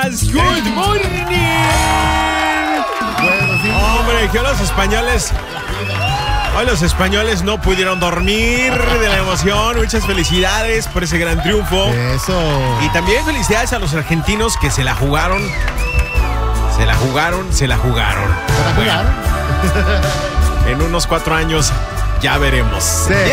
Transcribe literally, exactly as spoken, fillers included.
días. Good morning. Bueno, sí. Hombre, que los españoles... Hoy los españoles no pudieron dormir de la emoción. Muchas felicidades por ese gran triunfo. Eso. Y también felicidades a los argentinos que se la jugaron. Se la jugaron, se la jugaron. ¿Para jugar? En unos cuatro años ya veremos. Sí.